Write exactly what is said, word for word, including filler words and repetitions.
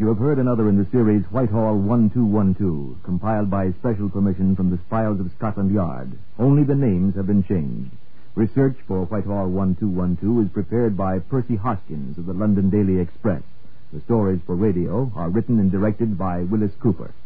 you have heard another in the series Whitehall one two one two, compiled by special permission from the Files of Scotland Yard. Only the names have been changed. Research for Whitehall one two one two is prepared by Percy Hoskins of the London Daily Express. The stories for radio are written and directed by Willis Cooper.